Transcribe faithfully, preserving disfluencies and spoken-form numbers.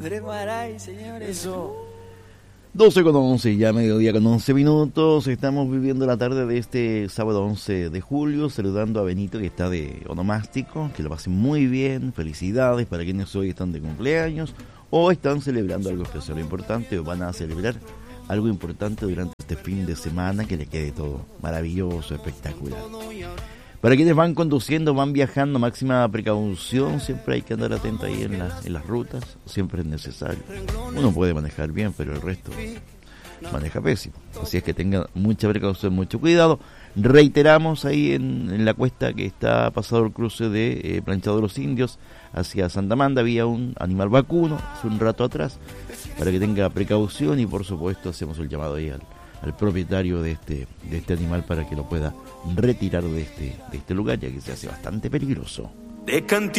Andrés Maray, señores. Eso. doce con once, ya mediodía con once minutos. Estamos viviendo la tarde de este sábado once de julio, saludando a Benito, que está de onomástico. Que lo pasen muy bien. Felicidades para quienes hoy están de cumpleaños o están celebrando algo especial, importante, o van a celebrar algo importante durante este fin de semana. Que le quede todo maravilloso, espectacular. Para quienes van conduciendo, van viajando, máxima precaución. Siempre hay que andar atento ahí en las, en las rutas. Siempre es necesario. Uno puede manejar bien, pero el resto maneja pésimo. Así es que tengan mucha precaución, mucho cuidado. Reiteramos ahí en, en la cuesta que está pasado el cruce de eh, Planchado de los Indios hacia Santa Amanda. Había un animal vacuno hace un rato atrás, para que tenga precaución. Y por supuesto hacemos el llamado ahí al, al propietario de este, de este animal para que lo pueda retirar de este, de este lugar, ya que se hace bastante peligroso. De